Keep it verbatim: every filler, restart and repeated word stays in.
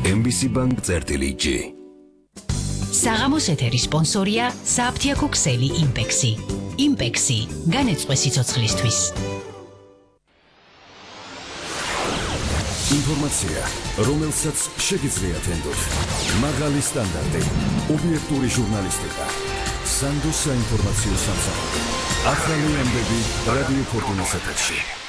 ემ ბი სი Bank წერტილი-G. საღამოს ეთერის სპონსორია სააფთიაქო ქსელი იმპექსი. იმპექსი განეწყვე სიცოცხლისთვის. ინფორმაცია, რომელსაც შეგიძლიათ ენდოთ. მაღალი სტანდარტი, ობიექტური ჟურნალისტიკა. სანდოს საინფორმაციო სამსახური. ახალი ამბები რადიო ფორტუნას ეთერში.